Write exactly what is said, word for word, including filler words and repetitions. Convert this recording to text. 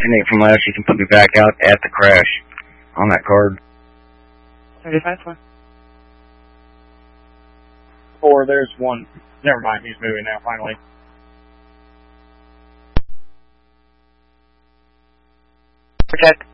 ten eight from last, you can put me back out at the crash on that card. thirty-five four. Four, there's one. Never mind, he's moving now, finally. Protect.